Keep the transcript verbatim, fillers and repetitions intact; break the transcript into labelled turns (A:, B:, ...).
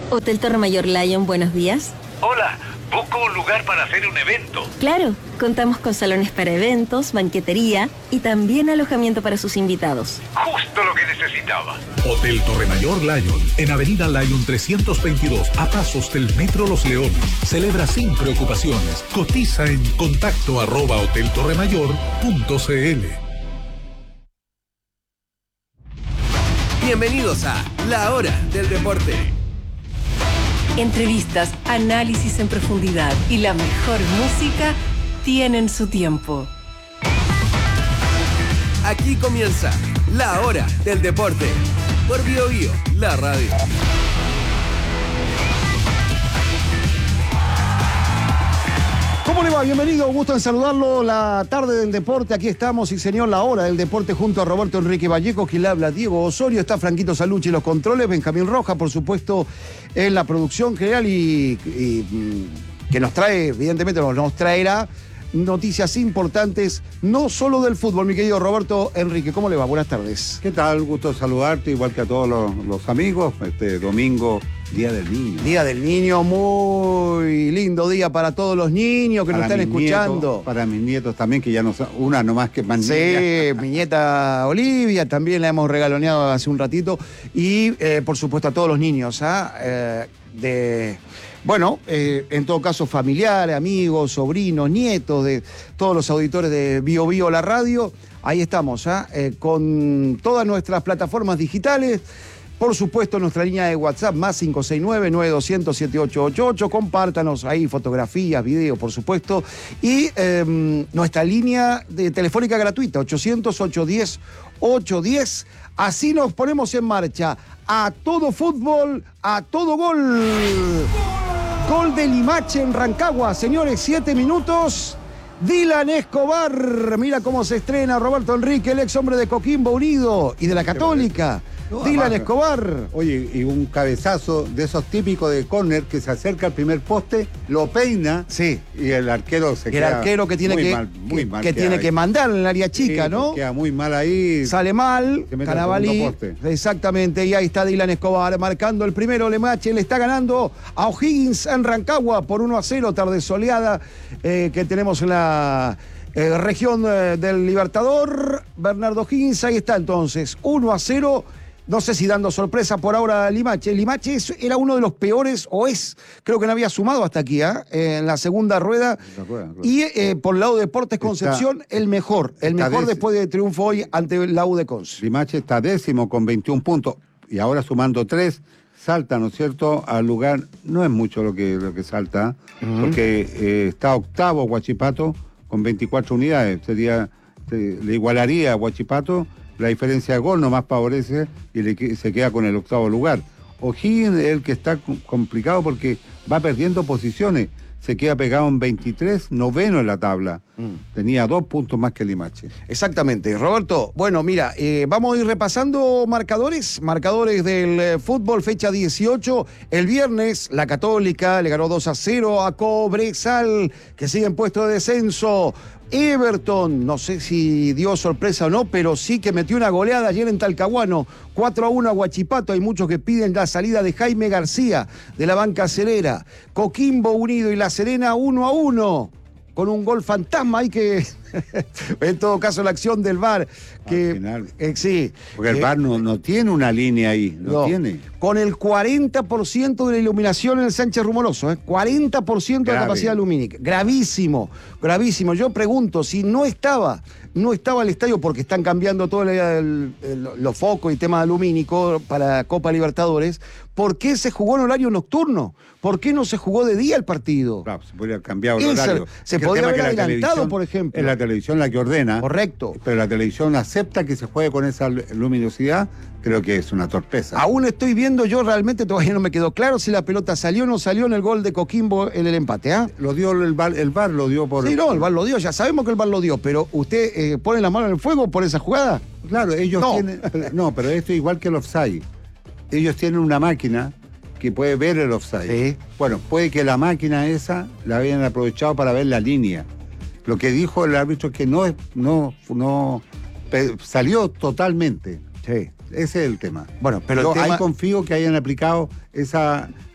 A: Hotel Torre Mayor Lion, buenos días.
B: Hola, busco un lugar para hacer un evento.
A: Claro, contamos con salones para eventos, banquetería y también alojamiento para sus invitados.
B: Justo lo que necesitaba.
C: Hotel Torre Mayor Lion, en Avenida Lion trescientos veintidós, a pasos del Metro Los Leones. Celebra sin preocupaciones. Cotiza en contacto arroba hoteltorremayor punto cl.
D: Bienvenidos a La Hora del Deporte.
E: Entrevistas, análisis en profundidad y la mejor música tienen su tiempo.
D: Aquí comienza La Hora del Deporte por Bio Bio, la radio.
F: ¿Cómo le va? Bienvenido, gusto en saludarlo. La tarde del deporte, aquí estamos, y señor, La Hora del Deporte junto a Roberto Enrique Vallejo, quien le habla, Diego Osorio, está Franquito Salucci en los controles, Benjamín Roja, por supuesto, en la producción general y, y que nos trae, evidentemente nos traerá noticias importantes, no solo del fútbol, mi querido Roberto Enrique. ¿Cómo le va? Buenas tardes.
G: ¿Qué tal? Gusto saludarte, igual que a todos los, los amigos. Este domingo, Día del Niño.
F: Día del Niño, muy lindo día para todos los niños que
G: para
F: nos están escuchando.
G: Nietos, para mis nietos también, que ya no son, una nomás que más.
F: Sí, mi nieta Olivia también la hemos regaloneado hace un ratito. Y eh, por supuesto a todos los niños, ¿ah? eh, de... Bueno, eh, en todo caso familiares, amigos, sobrinos, nietos de todos los auditores de Bio Bio la radio. Ahí estamos, ¿eh? Eh, con todas nuestras plataformas digitales. Por supuesto, nuestra línea de WhatsApp, más cinco seis nueve, nueve dos cero cero, siete ocho ocho ocho. Compártanos ahí fotografías, videos, por supuesto. Y eh, nuestra línea de telefónica gratuita, ochocientos, ochocientos diez, ochocientos diez. Así nos ponemos en marcha. A todo fútbol, a todo gol. Gol de Limache en Rancagua, señores, siete minutos. Dylan Escobar, mira cómo se estrena Roberto Enrique, el ex hombre de Coquimbo Unido y de la Católica. No, Dylan además, Escobar.
G: Oye, y un cabezazo de esos típicos de córner que se acerca al primer poste, lo peina,
F: sí,
G: y el arquero se
F: el
G: queda.
F: El arquero que tiene
G: muy
F: que,
G: mal, muy
F: que,
G: mal
F: que, tiene
G: ahí.
F: que mandar en el área chica,
G: sí,
F: ¿no?
G: Queda muy mal ahí.
F: Sale mal, Canabalí. Exactamente, y ahí está Dylan Escobar marcando el primero. Limache le está ganando a O'Higgins en Rancagua por uno a cero, tarde soleada eh, que tenemos en la eh, región eh, del Libertador. Bernardo O'Higgins, ahí está entonces, uno a cero. No sé si dando sorpresa por ahora a Limache. Limache era uno de los peores, o es, creo que no había sumado hasta aquí, ¿eh? en la segunda rueda. La rueda, rueda. Y eh, por el lado de Deportes Concepción, está, el mejor. El mejor después de triunfo hoy ante la U de Conce.
G: Limache está décimo con veintiún puntos. Y ahora sumando tres, salta, ¿no es cierto?, al lugar. No es mucho lo que, lo que salta, uh-huh. porque eh, está octavo Huachipato con veinticuatro unidades. Sería, se, le igualaría a Huachipato. La diferencia de gol nomás favorece y le, se queda con el octavo lugar. O'Higgins es el que está complicado porque va perdiendo posiciones. Se queda pegado en veintitrés, noveno en la tabla. Mm. Tenía dos puntos más que Limache.
F: Exactamente. Roberto, bueno, mira, eh, vamos a ir repasando marcadores. Marcadores del eh, fútbol, fecha dieciocho. El viernes, la Católica le ganó dos a cero a Cobresal, que sigue en puesto de descenso. Everton, no sé si dio sorpresa o no, pero sí que metió una goleada ayer en Talcahuano, cuatro a uno a Huachipato. Hay muchos que piden la salida de Jaime García de la banca acerera. Coquimbo Unido y La Serena uno a uno, con un gol fantasma ahí que, en todo caso, la acción del V A R. Que,
G: Al final.
F: Eh, sí.
G: Porque el
F: eh,
G: V A R no, no tiene una línea ahí, no, no tiene.
F: Con el cuarenta por ciento de la iluminación en el Sánchez Rumoroso, ¿eh? cuarenta por ciento de capacidad lumínica. Gravísimo, gravísimo. Yo pregunto, si no estaba, no estaba el estadio, porque están cambiando todos los focos y temas lumínicos para Copa Libertadores, ¿por qué se jugó en horario nocturno? ¿Por qué no se jugó de día el partido?
G: Claro, se podría cambiar el
F: Esa,
G: horario.
F: Se podría haber adelantado, por ejemplo.
G: Es la televisión la que ordena.
F: Correcto.
G: Pero la televisión acepta que se juegue con esa luminosidad. Creo que es una torpeza.
F: Aún estoy viendo, yo realmente todavía no me quedó claro si la pelota salió o no salió en el gol de Coquimbo en el empate, ¿ah? ¿eh?
G: Lo dio el V A R, el V A R lo dio por...
F: Sí, no, el V A R lo dio, ya sabemos que el V A R lo dio, pero ¿usted eh, pone la mano en el fuego por esa jugada?
G: Claro, ellos
F: no.
G: tienen... No, pero esto es igual que el offside. Ellos tienen una máquina que puede ver el offside.
F: Sí.
G: Bueno, puede que la máquina esa la hayan aprovechado para ver la línea. Lo que dijo el árbitro es que no, no, no salió totalmente.
F: Sí.
G: Ese es el tema.
F: Bueno, pero
G: Yo
F: el tema...
G: ahí confío que hayan aplicado esa,